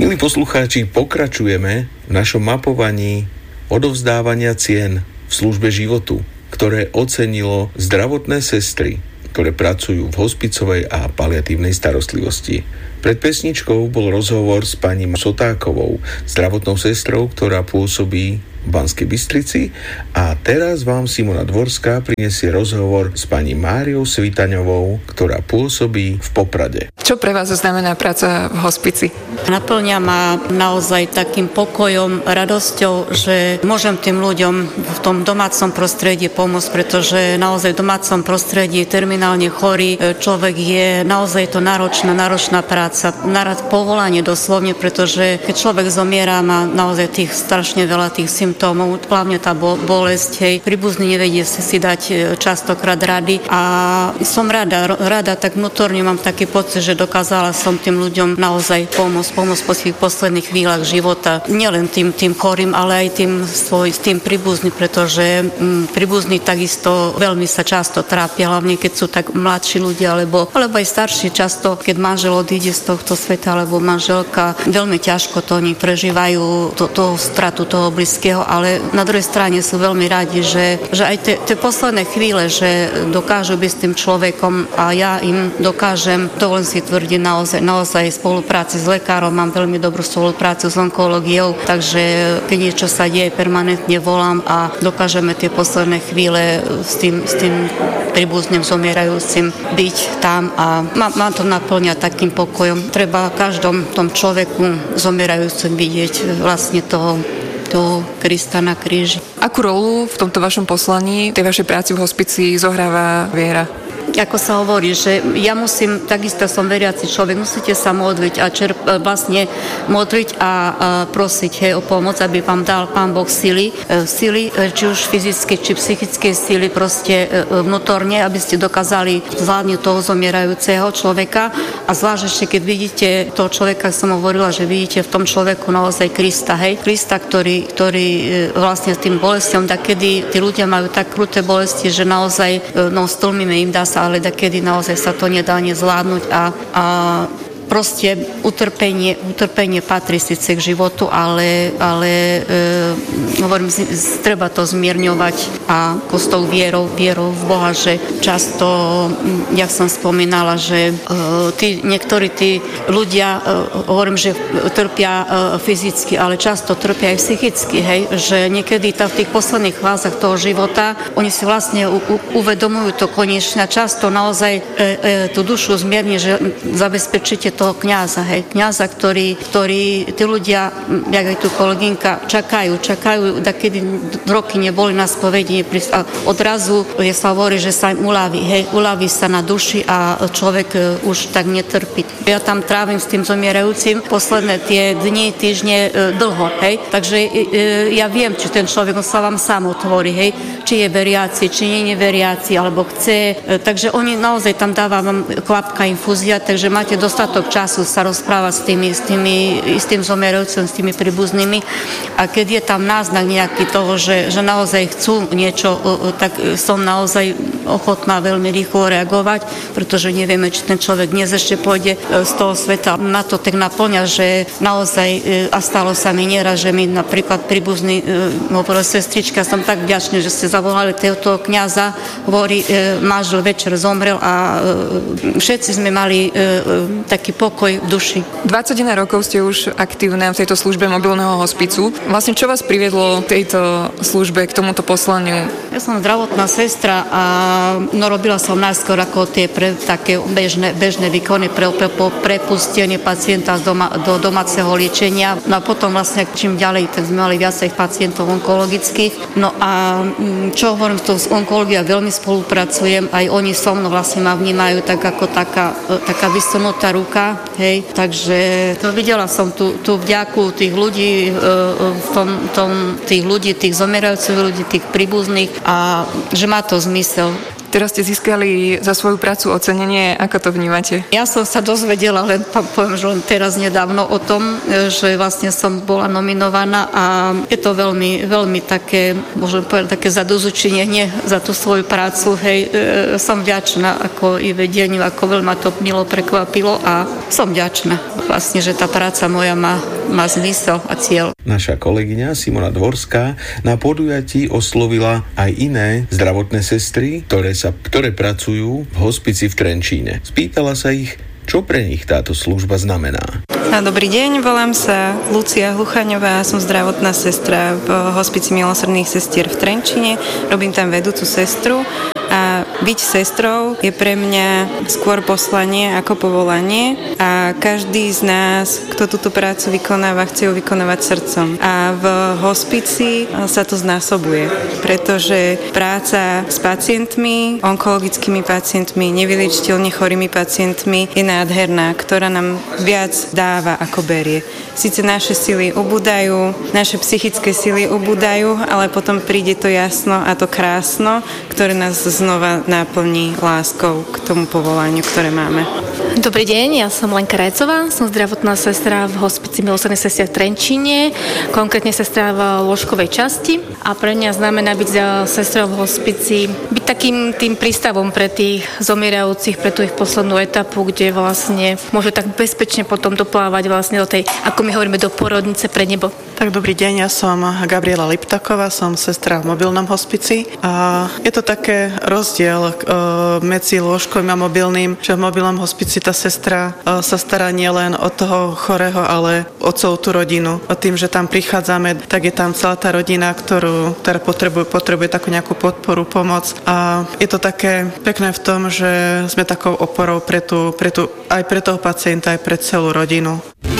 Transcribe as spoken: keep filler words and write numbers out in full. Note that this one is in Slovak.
Milí poslucháči, pokračujeme v našom mapovaní odovzdávania cien v službe životu, ktoré ocenilo zdravotné sestry, ktoré pracujú v hospicovej a paliatívnej starostlivosti. Pred pesničkou bol rozhovor s pani Sotákovou, zdravotnou sestrou, ktorá pôsobí v Banskej Bystrici, a teraz vám Simona Dvorská prinesie rozhovor s pani Máriou Svitaňovou, ktorá pôsobí v Poprade. Čo pre vás znamená práca v hospici? Naplňa ma naozaj takým pokojom, radosťou, že môžem tým ľuďom v tom domácom prostredí pomôcť, pretože naozaj v domácom prostredí terminálne chorý človek je naozaj to náročná, náročná práca, narad povolanie doslovne, pretože keď človek zomiera, má naozaj tých strašne veľa tých symptómov, hlavne tá bolesť, hej, príbuzný nevedie si si dať častokrát rady a som rada, rada, tak vnútorne mám taký pocit, že dokázala som tým ľuďom naozaj pomôcť, pomôcť po svojich posledných chvíľach života. Nielen tým, tým chorým, ale aj tým, svoj, tým príbuzným, pretože m, príbuzní takisto veľmi sa často trápia, hlavne keď sú tak mladší ľudia, alebo, alebo aj starší často, keď manžel odíde z tohto sveta, alebo manželka, veľmi ťažko to oni prežívajú, to, to stratu toho blízkeho, ale na druhej strane sú veľmi radi, že, že aj tie, tie posledné chvíle, že dokážu byť s tým človekom a ja im dokážem, to len si tvrdí naozaj, naozaj spolupráci s lekárom, mám veľmi dobrú spoluprácu s onkológiou, takže keď niečo sa deje, permanentne volám a dokážeme tie posledné chvíle s tým, s tým príbuzným zomierajúcim byť tam a má, má to naplňať takým pokojom. Treba každom tom človeku zomierajúcim vidieť vlastne toho toho Krista na kríži. Akú rolu v tomto vašom poslaní, tej vašej práci v hospici zohráva viera? Ako sa hovorí, že ja musím, takisto som veriaci človek, musíte sa modliť a čerp, vlastne modliť a, a prosiť, hej, o pomoc, aby vám dal Pán Boh sily, sily, či už fyzické, či psychické sily, proste vnútorne, aby ste dokázali zvládnuť toho zomierajúceho človeka a zvlášť ešte, keď vidíte toho človeka, som hovorila, že vidíte v tom človeku naozaj Krista, hej, Krista, ktorý, ktorý vlastne s tým bolestiom, takedy tí ľudia majú tak kruté bolesti, že naozaj, no, stlmíme im, dá sa, ale takedy naozaj sa to nedá nezvládnuť a, a proste utrpenie, utrpenie patrí síce k životu, ale, ale e, hovorím, treba to zmierňovať a s tou vierou, vierou v Boha, že často, jak som spomínala, že e, tí, niektorí tí ľudia, e, hovorím, že trpia e, fyzicky, ale často trpia aj psychicky, hej, že niekedy tá, v tých posledných fázach toho života, oni si vlastne u, u, uvedomujú to konečne a často naozaj e, e, tú dušu zmierni, že zabezpečíte to toho kňaza, hej, kňaza, ktorý, ktorý tí ľudia, jak aj tu kolegynka, čakajú, čakajú, da kedy roky neboli na spovedení a odrazu je sa hovorí, že sa im uľaví, hej, uľaví sa na duši a človek už tak netrpí. Ja tam trávim s tým zomierajúcim posledné tie dni, týždne dlho, hej, takže ja viem, či ten človek sa vám sám otvorí, hej, či je veriaci, či nie je veriaci, alebo chce, takže oni naozaj tam dávajú kvapka infúzia, takže máte dostatok času sa rozprávať s tými, s tými istým zomierajúcim, s tými príbuznými a keď je tam náznak nejaký toho, že, že naozaj chcú niečo, tak som naozaj ochotná veľmi rýchlo reagovať, pretože nevieme, či ten človek dnes ešte pôjde z toho sveta. Na to tak naplňa, že naozaj, a stalo sa mi nieraz, že mi napríklad príbuzný hovorila sestrička, som tak vďačná, že ste zavolali toho kňaza, hovorí, manžel večer zomrel a všetci sme mali taký pokoj v duši. dvadsaťjeden rokov ste už aktívne v tejto službe mobilného hospicu. Vlastne čo vás priviedlo k tejto službe, k tomuto poslaniu? Ja som zdravotná sestra a no, robila som najskôr ako tie pre, také bežné, bežné výkony pre, pre, pre prepustenie pacienta z doma, do domáceho liečenia. No a potom vlastne čím ďalej, tak sme mali viacej pacientov onkologických. No a čo hovorím, to s onkológiou veľmi spolupracujem, aj oni so mnou vlastne ma vnímajú tak ako taká, taká vysunutá ruka, hej, takže to videla som tú, tú vďaku tých ľudí, v tom, tom, tých ľudí, tých zomierajúcich ľudí, tých príbuzných a že má to zmysel. Teraz ste získali za svoju prácu ocenenie. Ako to vnímate? Ja som sa dozvedela len, poviem, že len teraz nedávno o tom, že vlastne som bola nominovaná a je to veľmi, veľmi také, môžem povedať, také zadozučinenie za tú svoju prácu. Hej, e, som vďačná ako i vedeniu, ako veľmi ma to milo prekvapilo a som vďačná vlastne, že tá práca moja má, má zmysel a cieľ. Naša kolegyňa Simona Dvorská na podujatí oslovila aj iné zdravotné sestry, ktoré, sa, ktoré pracujú v hospici v Trenčíne. Spýtala sa ich, čo pre nich táto služba znamená. Dobrý deň, volám sa Lucia Hluchaňová, som zdravotná sestra v hospici milosrdných sestier v Trenčíne, robím tam vedúcu sestru. A byť sestrou je pre mňa skôr poslanie ako povolanie a každý z nás, kto túto prácu vykonáva, chce ju vykonávať srdcom. A v hospici sa to znásobuje, pretože práca s pacientmi, onkologickými pacientmi, nevyliečiteľne chorými pacientmi je nádherná, ktorá nám viac dáva ako berie. Sice naše sily ubúdajú, naše psychické sily ubúdajú, ale potom príde to jasno a to krásno, ktoré nás znova náplní láskou k tomu povolaniu, ktoré máme. Dobrý deň, ja som Lenka Rajcová, som zdravotná sestra v hospici milosrdných sestier v Trenčíne, konkrétne sestra v lôžkovej časti a pre mňa znamená byť sestrou v hospici, byť takým tým prístavom pre tých zomierajúcich, pre tú ich poslednú etapu, kde vlastne môže tak bezpečne potom doplávať vlastne do tej, ako my hovoríme, do porodnice pre nebo. Tak dobrý deň, ja som Gabriela Liptaková, som sestra v mobilnom hospici a je to také rozdiel e, medzi lôžkovým a mobilným, že v mobilnom hospici tá sestra e, sa stará nielen o toho chorého, ale o celú tú rodinu. O tým, že tam prichádzame, tak je tam celá tá rodina, ktorú, ktorá potrebuje, potrebuje takú nejakú podporu, pomoc a je to také pekné v tom, že sme takou oporou pre tú, pre tú, aj pre toho pacienta, aj pre celú rodinu.